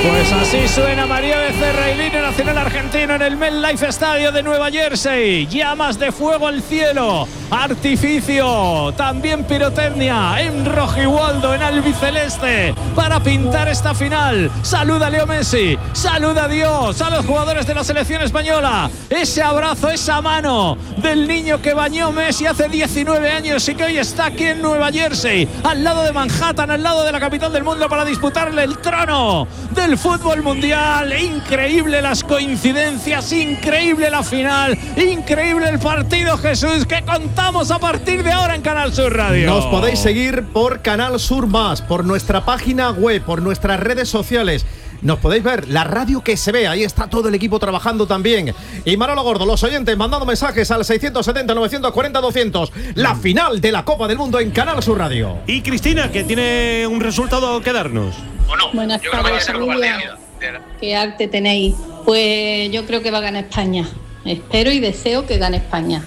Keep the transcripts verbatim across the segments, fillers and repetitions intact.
Pues así suena María Becerra y Línea Nacional Argentino en el MetLife Estadio de Nueva Jersey. Llamas de fuego al cielo, artificio, también pirotecnia en rojiwaldo, en albiceleste, para pintar esta final. Saluda a Leo Messi, saluda a Dios, a los jugadores de la selección española. Ese abrazo, esa mano del niño que bañó Messi hace diecinueve años y que hoy está aquí en Nueva Jersey, al lado de Manhattan, al lado de la capital del mundo, para disputarle el trono del fútbol mundial. Increíble las coincidencias, increíble la final, increíble el partido, Jesús, que contamos a partir de ahora en Canal Sur Radio. Nos podéis seguir por Canal Sur Más, por nuestra página web, por nuestras redes sociales. Nos podéis ver, la radio que se ve, ahí está todo el equipo trabajando también. Y Manolo Gordo, los oyentes mandando mensajes al seiscientos setenta, novecientos cuarenta, doscientos. La final de la Copa del Mundo en Canal Sur Radio. Y Cristina, que tiene un resultado que darnos. ¿O no? Buenas yo creo que tardes, familia. ¿Qué arte tenéis? Pues yo creo que va a ganar España. Espero y deseo que gane España.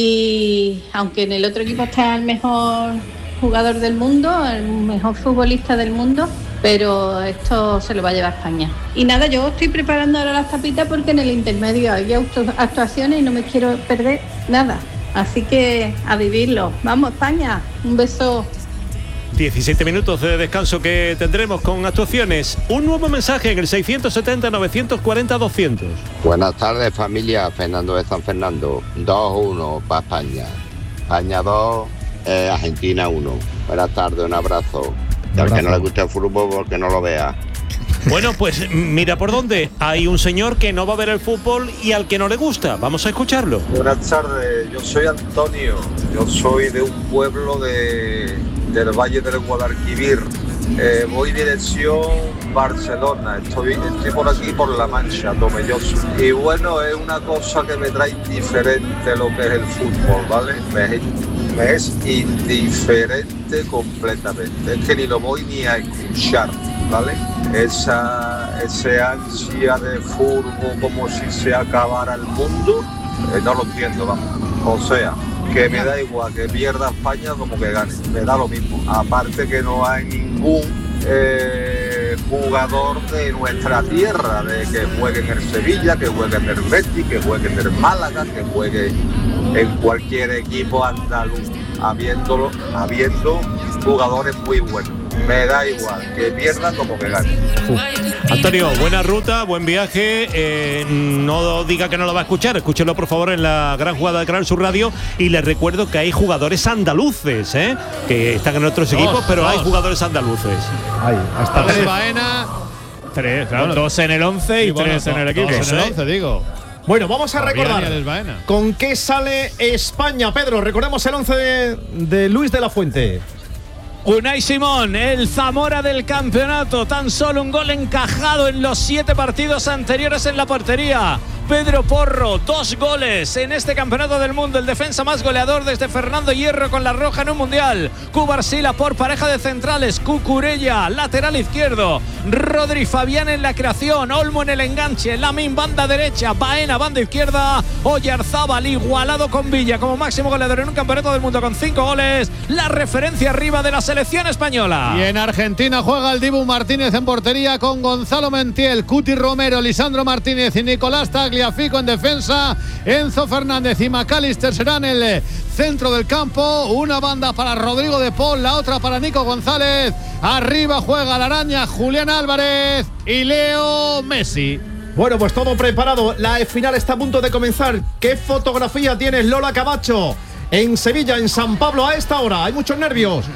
Y aunque en el otro equipo está el mejor jugador del mundo, el mejor futbolista del mundo, pero esto se lo va a llevar España. Y nada, yo estoy preparando ahora las tapitas porque en el intermedio hay actuaciones y no me quiero perder nada. Así que a vivirlo. Vamos, España. Un beso. diecisiete minutos de descanso que tendremos con actuaciones. Un nuevo mensaje en el seiscientos setenta, novecientos cuarenta, doscientos. Buenas tardes, familia. Fernando de San Fernando. dos uno para España. España dos, eh, Argentina uno. Buenas tardes, un abrazo. Y al que no le guste el fútbol, porque no lo vea. Bueno, pues mira por dónde. Hay un señor que no va a ver el fútbol y al que no le gusta. Vamos a escucharlo. Buenas tardes, yo soy Antonio. Yo soy de un pueblo de, del Valle del Guadalquivir. Eh, voy dirección Barcelona. Estoy, estoy por aquí por La Mancha, Tomelloso. Y bueno, es una cosa que me trae diferente lo que es el fútbol, ¿vale? Me, me es indiferente completamente. Es que ni lo voy ni a escuchar, ¿vale? Esa, ese ansia de fútbol como si se acabara el mundo, eh, no lo entiendo, vamos. O sea, que me da igual que pierda España como que gane, me da lo mismo. Aparte que no hay ningún eh, jugador de nuestra tierra, de que juegue en el Sevilla, que juegue en el Betis, que juegue en el Málaga, que juegue en cualquier equipo andaluz, habiéndolo, habiendo jugadores muy buenos. Me da igual, que pierdan como que ganen. Uh. Antonio, buena ruta, buen viaje. Eh, no diga que no lo va a escuchar. Escúchelo, por favor, en la gran jugada de Canal Sur Radio. Y les recuerdo que hay jugadores andaluces, ¿eh? que están en otros equipos, dos, pero dos. Hay jugadores andaluces. Ay, hasta tres. Baena. Tres, claro, bueno, dos en el once y bueno, tres en el equipo. Dos en el once, digo. Bueno, vamos a recordar con qué sale España. Pedro, recordemos el once de, de Luis de la Fuente. Unai Simón, el Zamora del campeonato, tan solo un gol encajado en los siete partidos anteriores en la portería. Pedro Porro, dos goles en este campeonato del mundo, el defensa más goleador desde Fernando Hierro con la roja en un mundial. Cubarsila por pareja de centrales, Cucurella, lateral izquierdo, Rodri Fabián en la creación, Olmo en el enganche, Lamine banda derecha, Baena banda izquierda, Oyarzábal igualado con Villa como máximo goleador en un campeonato del mundo con cinco goles, la referencia arriba de la selección española. Y en Argentina juega el Dibu Martínez en portería con Gonzalo Montiel, Cuti Romero, Lisandro Martínez y Nicolás Tagliafico en defensa. Enzo Fernández y McAllister serán el centro del campo. Una banda para Rodrigo de Paul, la otra para Nico González. Arriba juega la araña Julián Álvarez y Leo Messi. Bueno, pues todo preparado. La final está a punto de comenzar. ¿Qué fotografía tienes, Lola Camacho? En Sevilla, en San Pablo, a esta hora. Hay muchos nervios.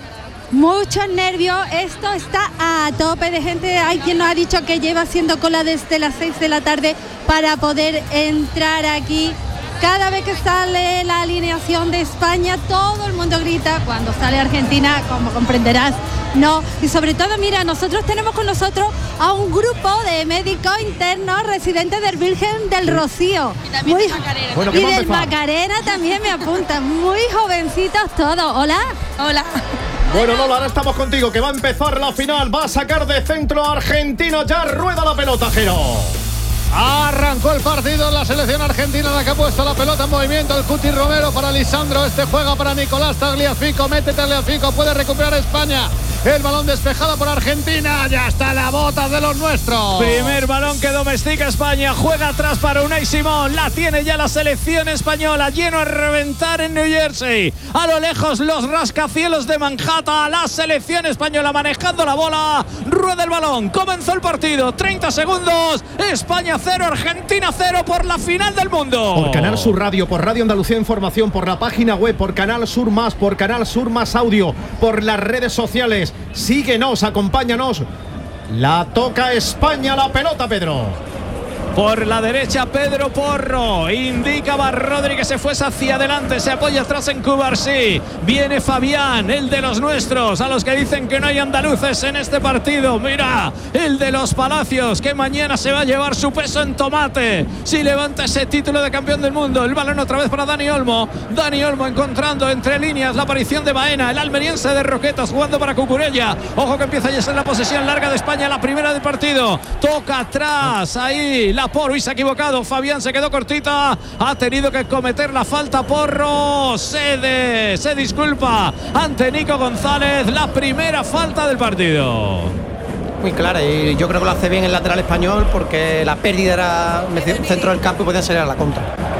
Muchos nervios, esto está a tope de gente. Hay quien nos ha dicho que lleva haciendo cola desde las seis de la tarde para poder entrar aquí. Cada vez que sale la alineación de España, todo el mundo grita. Cuando sale Argentina, como comprenderás, no. Y sobre todo, mira, nosotros tenemos con nosotros a un grupo de médicos internos residentes del Virgen del Rocío. Y también muy, de Macarena. Bueno, y del Macarena también me apuntan. Muy jovencitos todos. Hola. Hola. Bueno, Lola, ahora estamos contigo, que va a empezar la final. Va a sacar de centro a Argentina. Ya rueda la pelota, Jero. Arrancó el partido la selección argentina, la que ha puesto la pelota en movimiento. El Cuti Romero para Lisandro. Este juega para Nicolás Tagliafico. Mete Tagliafico, puede recuperar España. El balón despejado por Argentina. Ya está la bota de los nuestros. Primer balón que domestica España. Juega atrás para Unai Simón. La tiene ya la selección española. Lleno a reventar en New Jersey. A lo lejos los rascacielos de Manhattan. La selección española manejando la bola. Rueda el balón. Comenzó el partido. treinta segundos. España cero, Argentina cero por la final del mundo. Por Canal Sur Radio, por Radio Andalucía Información, por la página web, por Canal Sur Más, por Canal Sur Más Audio, por las redes sociales. Síguenos, acompáñanos. La toca España la pelota, Pedro. Por la derecha Pedro Porro, indicaba Rodri que se fuese hacia adelante, se apoya atrás en Cubarsí, viene Fabián, el de los nuestros, a los que dicen que no hay andaluces en este partido. Mira, el de los Palacios, que mañana se va a llevar su peso en tomate si levanta ese título de campeón del mundo. El balón otra vez para Dani Olmo, Dani Olmo encontrando entre líneas la aparición de Baena, el almeriense de Roquetas jugando para Cucurella. Ojo que empieza ya a ser la posesión larga de España, la primera del partido, toca atrás, ahí la Porro y se ha equivocado. Fabián se quedó cortita. Ha tenido que cometer la falta Porro. Se, de, se disculpa ante Nico González. La primera falta del partido. Muy clara y yo creo que lo hace bien el lateral español porque la pérdida era centro del campo y podía salir a la contra.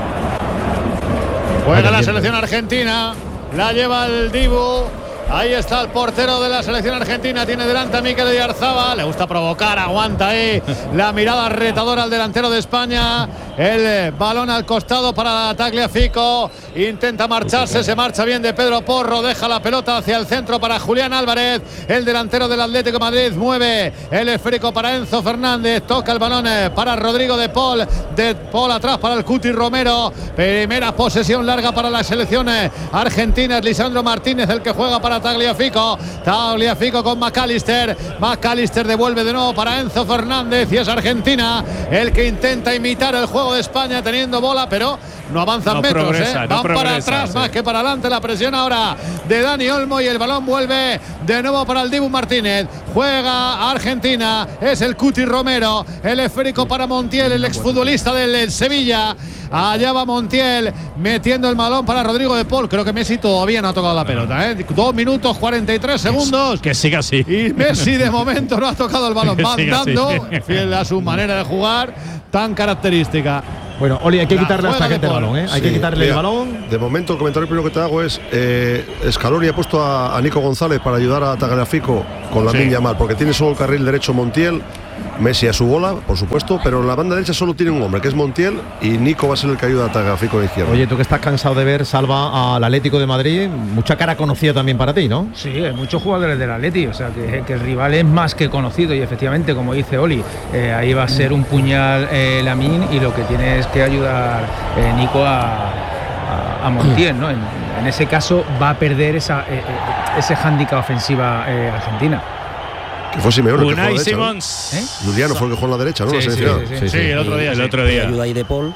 Juega la selección argentina. La lleva el Dibu. Ahí está el portero de la selección argentina. Tiene delante a Mikel Oyarzabal. Le gusta provocar, aguanta ahí. La mirada retadora al delantero de España. El balón al costado para Tagliafico. Intenta marcharse, se marcha bien de Pedro Porro. Deja la pelota hacia el centro para Julián Álvarez. El delantero del Atlético de Madrid mueve el esférico para Enzo Fernández. Toca el balón para Rodrigo de Paul. De Paul atrás para el Cuti Romero. Primera posesión larga para la selección argentina. Es Lisandro Martínez el que juega para Tagliafico. Tagliafico con McAllister. McAllister devuelve de nuevo para Enzo Fernández y es Argentina el que intenta imitar el juego de España teniendo bola, pero no avanzan no metros, progresa, ¿eh? no Van progresa, para atrás sí. más que para adelante. La presión ahora de Dani Olmo y el balón vuelve de nuevo para el Dibu Martínez. Juega Argentina, es el Cuti Romero, el esférico para Montiel, el exfutbolista del Sevilla. Allá va Montiel metiendo el balón para Rodrigo de Paul. Creo que Messi todavía no ha tocado la pelota, ¿eh? Dos minutos cuarenta y tres segundos. Que siga así. Y Messi de momento no ha tocado el balón. Mandando, fiel a su manera de jugar tan característica. Bueno, Oli, hay que La quitarle a esta juega gente el de balón, ¿eh? Hay Sí, que quitarle mira, el balón. De momento, el comentario primero que te hago es: eh, Scaloni ha puesto a, a Nico González para ayudar a Tagliafico con la Sí. Lamine Yamal, porque tiene solo el carril derecho Montiel. Messi a su bola, por supuesto, pero en la banda derecha solo tiene un hombre, que es Montiel, y Nico va a ser el que ayuda a Tagliafico a la izquierda. Oye, tú que estás cansado de ver, Salva, al Atlético de Madrid, mucha cara conocida también para ti, ¿no? Sí, hay muchos jugadores del Atleti, o sea que, que el rival es más que conocido y efectivamente, como dice Oli, eh, ahí va a ser un puñal eh, Lamine y lo que tiene es que ayudar eh, Nico a, a, a Montiel, ¿no? En, en ese caso va a perder esa, eh, eh, ese hándicap ofensiva eh, argentina. Que fue Simeone el que jugó a Unai la derecha, ¿no? Simons. ¿Eh? Juliano fue el que jugó en la derecha, ¿no? Sí, La sí, semifinal. sí, sí, sí, el otro día. El otro día. Ayuda ahí de Paul.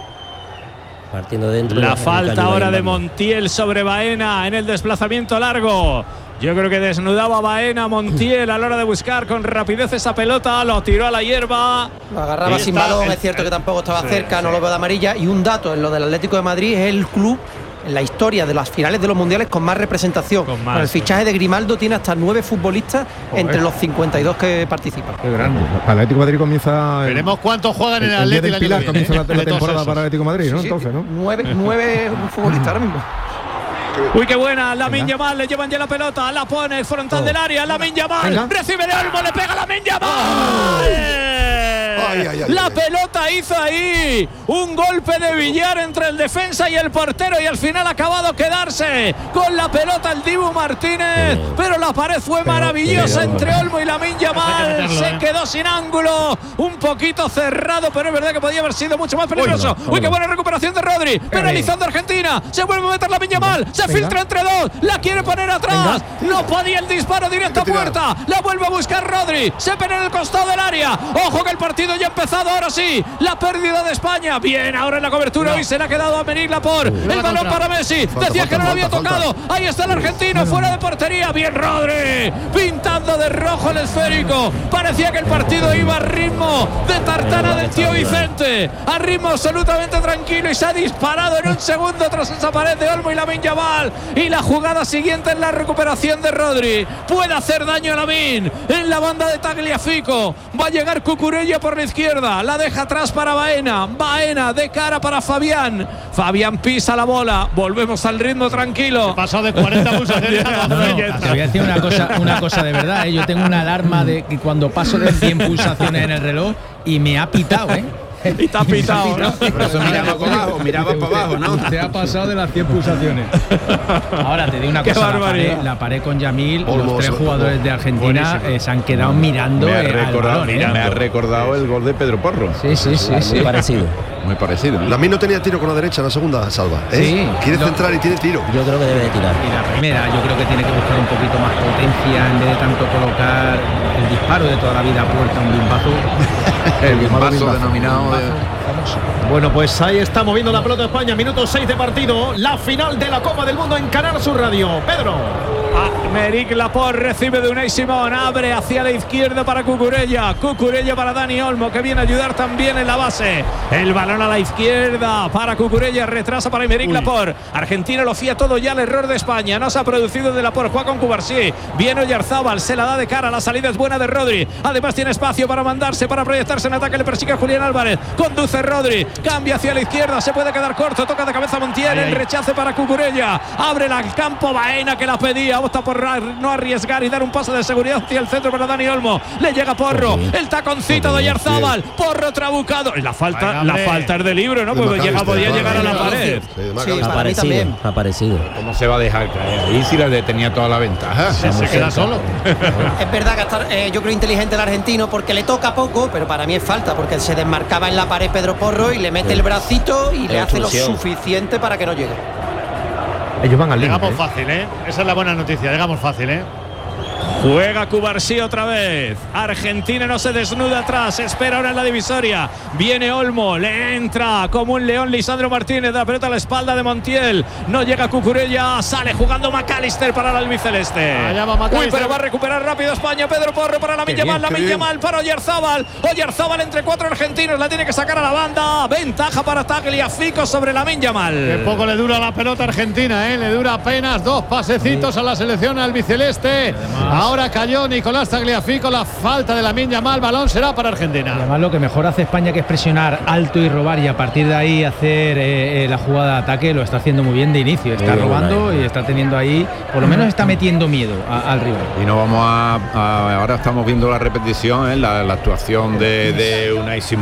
Partiendo dentro. La y falta ayuda ahora ahí de en banda. Montiel sobre Baena en el desplazamiento largo. Yo creo que desnudaba Baena Montiel a la hora de buscar con rapidez esa pelota, lo tiró a la hierba. Lo agarraba Ahí sin está, balón, el- es cierto que tampoco estaba sí, cerca, sí. no lo veo de amarilla. Y un dato en lo del Atlético de Madrid: es el club en la historia de las finales de los mundiales con más representación. Con más, Con el sí. fichaje de Grimaldo tiene hasta nueve futbolistas entre los cincuenta y dos que participan. Qué grande. Para el Atlético de Madrid comienza. el- Veremos cuántos juegan en el, el día Atleti del el año Pilar que comienza la, viene, la de todos temporada esos. para el Atlético de Madrid, ¿no? Sí, sí, Entonces, ¿no? Nueve, nueve futbolistas ahora mismo. Uy, qué buena, Lamine Yamal, le llevan ya la pelota, la pone frontal del área, Lamine Yamal, Venga. recibe de Olmo, le pega Lamine Yamal. Ay, ay, ay, la ay. pelota hizo ahí un golpe de billar entre el defensa y el portero y al final ha acabado quedarse con la pelota el Dibu Martínez, pero la pared fue maravillosa pero- entre Olmo y Lamine Yamal, meterlo, se ¿eh? quedó sin ángulo, un poquito cerrado, pero es verdad que podía haber sido mucho más peligroso. Uy, no, Uy, qué no. buena recuperación de Rodri, penalizando a Argentina, se vuelve a meter Lamine Yamal, se Venga. filtra entre dos, la quiere poner atrás, no podía el disparo directo a Hay que tirar. puerta, la vuelve a buscar Rodri, se pone en el costado del área, ojo que el partido ya empezado, ahora sí, la pérdida de España. Bien, ahora en la cobertura no. y se le ha quedado a Merik Laporte. Uh, el balón para Messi. Falta, Decía falta, que no lo había falta, tocado. Falta. Ahí está el argentino, bueno. fuera de portería. Bien, Rodri, pintando de rojo el esférico. Parecía que el partido iba a ritmo de tartana del tío Vicente. A ritmo absolutamente tranquilo y se ha disparado en un segundo tras esa pared de Olmo y Lamine Yamal. Y la jugada siguiente es la recuperación de Rodri. Puede hacer daño a Lamine en la banda de Tagliafico. Va a llegar Cucurella por la izquierda. La deja atrás para Baena. Baena de cara para Fabián. Fabián pisa la bola. Volvemos al ritmo tranquilo. Pasó de cuarenta pulsaciones. no, no, te voy a decir una cosa, una cosa de verdad, ¿eh? Yo tengo una alarma de que cuando paso de cien pulsaciones en el reloj y me ha pitado, ¿eh? Y te ha pitado, ¿no? Por eso miraba para abajo, miraba para abajo, ¿no? Te ha pasado de las cien pulsaciones. Ahora te digo una cosa, la pared, la pared con Yamil, Olmo, los tres jugadores de Argentina eh, se han quedado mirando. Me ha eh, recordado, balón, eh. me ha recordado el gol de Pedro Porro. Sí, sí, sí. Muy sí. parecido. Muy parecido. ¿eh? Lamine no tenía tiro con la derecha en la segunda, Salva. ¿eh? Sí. Quiere no, centrar y tiene tiro. Yo creo que debe de tirar. Y la primera, yo creo que tiene que buscar un poquito más potencia en vez de tanto colocar el disparo de toda la vida a puerta, un bimbazo. el bimbazo denominado de... Bueno, pues ahí está moviendo la pelota España, minuto seis de partido, la final de la Copa del Mundo en Canal Sur Radio. Pedro. Ah, Merik Laporte recibe de Unai Simón, abre hacia la izquierda para Cucurella, Cucurella para Dani Olmo, que viene a ayudar también en la base. El balón a la izquierda para Cucurella, retrasa para Merik Laporte. Argentina lo fía todo ya al error de España, no se ha producido de Laporte, juega con Cubarsí, viene Oyarzábal, se la da de cara, la salida es buena de Rodri, además tiene espacio para mandarse, para proyectarse en ataque, le persigue a Julián Álvarez, conduce Rodri, cambia hacia la izquierda, se puede quedar corto, toca de cabeza Montiel, el rechace para Cucurella, abre el campo Baena que la pedía, opta por no arriesgar y dar un paso de seguridad hacia el centro para Dani Olmo, le llega Porro, el taconcito de Oyarzábal, Porro trabucado, la falta, la falta es de libro, ¿no? Porque llega, podía llegar a la pared. Sí, ha parecido, ha parecido. ¿Cómo se va a dejar caer? Ahí sí la tenía toda la ventaja. Se, se queda solo. Es verdad que estar, eh, yo creo inteligente el argentino porque le toca poco, pero para mí es falta porque se desmarcaba en la pared Pedro Porro y le mete el bracito y le hace lo suficiente para que no llegue. Ellos van al límite. Llegamos fácil, ¿eh? Esa es la buena noticia, llegamos fácil, ¿eh? Juega Cubarsí otra vez. Argentina no se desnuda atrás. Espera ahora en la divisoria. Viene Olmo. Le entra como un león Lisandro Martínez. Da la pelota a la espalda de Montiel. No llega Cucurella. Sale jugando McAllister para el albiceleste. Uy, pero va a recuperar rápido España. Pedro Porro para Lamine Yamal. Lamine Yamal para Oyarzábal. Oyarzábal entre cuatro argentinos. La tiene que sacar a la banda. Ventaja para Tagliafico sobre Lamine Yamal. Que poco le dura la pelota argentina, ¿eh? Le dura apenas dos pasecitos sí. a la selección albiceleste. Además, ahora cayó Nicolás Tagliafico, la falta de Lamine Yamal, balón será para Argentina. Además lo que mejor hace España que es presionar alto y robar y a partir de ahí hacer eh, eh, la jugada de ataque, lo está haciendo muy bien de inicio, está sí, robando y está teniendo ahí, por lo menos está metiendo miedo a, al rival. Y no vamos a, a ahora estamos viendo la repetición, ¿eh? la, la actuación de, de Unai Simón.